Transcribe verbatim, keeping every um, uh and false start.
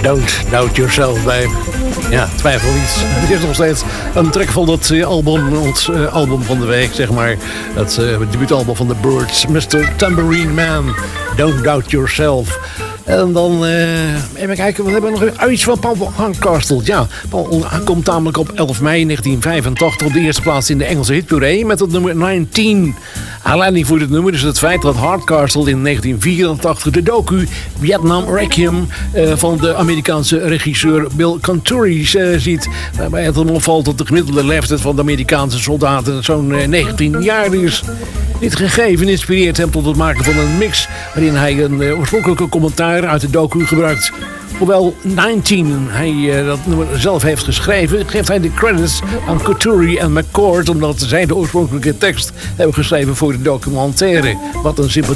Don't Doubt Yourself bij. Ja, twijfel niet. Het is nog steeds een track van dat uh, album, ons uh, album van de week, zeg maar. Het uh, debuutalbum van The Birds, mister Tambourine Man. Don't Doubt Yourself. En dan, uh, even kijken, wat hebben we nog? Oh, iets van Paul Hardcastle. Ja, Paul komt namelijk op elf mei negentien vijfentachtig op de eerste plaats in de Engelse hitpuree met het nummer negentien. Aanleiding voor dit nummer is het feit dat Hardcastle in negentien vierentachtig de docu Vietnam Requiem uh, van de Amerikaanse regisseur Bill Conturis uh, ziet. Waarbij het hem opvalt dat de gemiddelde leeftijd van de Amerikaanse soldaten zo'n uh, negentien jaar is. Dit gegeven inspireert hem tot het maken van een mix waarin hij een uh, oorspronkelijke commentaar uit de docu gebruikt. Hoewel negentien hij uh, dat nummer zelf heeft geschreven, geeft hij de credits aan Couturi en McCord, omdat zij de oorspronkelijke tekst hebben geschreven voor de documentaire. Wat een sympathiek